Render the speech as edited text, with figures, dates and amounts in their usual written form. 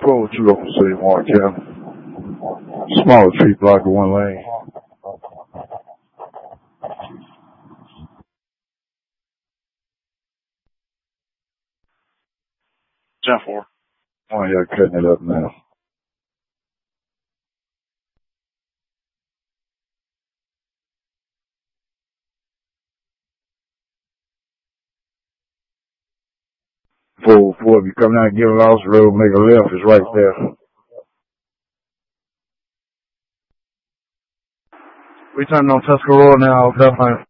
4, what you looking to see, Mark County? Smaller tree block of 1 lane. Jump 4. Oh, yeah, cutting it up now. Four, if you come down and get across the road, make a left, it's right there. We turning on Tuscarora now, Delphine.